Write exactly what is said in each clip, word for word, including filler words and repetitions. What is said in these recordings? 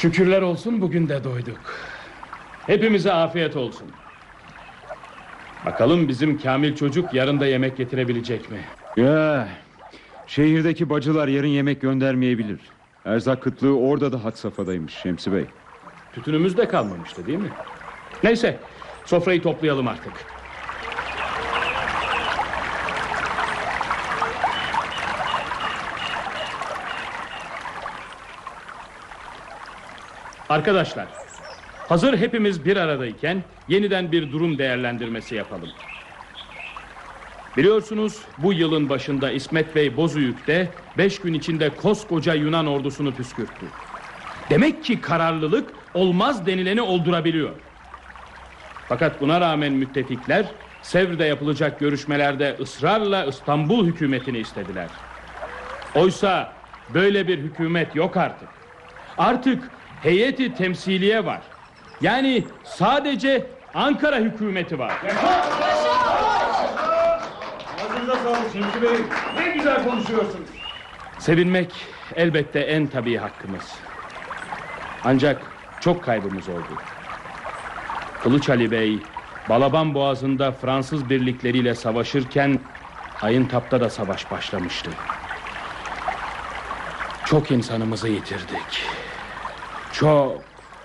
Şükürler olsun bugün de doyduk. Hepimize afiyet olsun. Bakalım bizim Kamil çocuk yarın da yemek getirebilecek mi? Ya, şehirdeki bacılar yarın yemek göndermeyebilir. Erzak kıtlığı orada da had safhadaymış Şemsi Bey. Tütünümüz de kalmamıştı değil mi? Neyse, sofrayı toplayalım artık. Arkadaşlar, hazır hepimiz bir aradayken yeniden bir durum değerlendirmesi yapalım. Biliyorsunuz bu yılın başında İsmet Bey Bozüyük'te beş gün içinde koskoca Yunan ordusunu püskürttü. Demek ki kararlılık olmaz denileni oldurabiliyor. Fakat buna rağmen müttefikler Sevr'de yapılacak görüşmelerde ısrarla İstanbul hükümetini istediler. Oysa böyle bir hükümet yok artık. Artık heyeti temsiliye var. Yani sadece Ankara hükümeti var. Ağzınıza sağlık Şemsi Bey. Ne güzel konuşuyorsunuz. Sevinmek elbette en tabii hakkımız. Ancak çok kaybımız oldu. Kılıç Ali Bey Balaban Boğazı'nda Fransız birlikleriyle savaşırken Ayıntap'ta da savaş başlamıştı. Çok insanımızı yitirdik. Çok.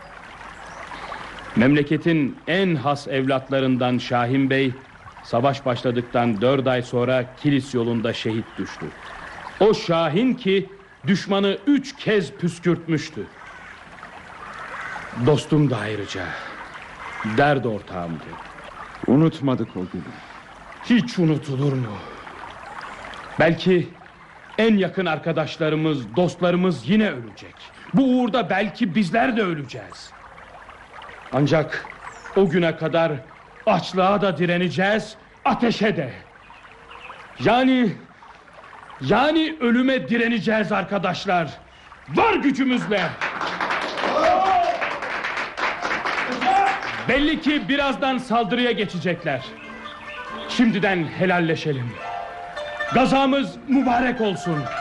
Memleketin en has evlatlarından Şahin Bey savaş başladıktan dört ay sonra Kilis yolunda şehit düştü. O Şahin ki düşmanı üç kez püskürtmüştü. Dostum da ayrıca dert ortağımdı. Unutmadık o günü. Hiç unutulur mu? Belki en yakın arkadaşlarımız, dostlarımız yine ölecek. Bu uğurda belki bizler de öleceğiz. Ancak o güne kadar açlığa da direneceğiz, ateşe de. Yani yani ölüme direneceğiz arkadaşlar. Var gücümüzle. Belli ki birazdan saldırıya geçecekler. Şimdiden helalleşelim. Gazamız mübarek olsun.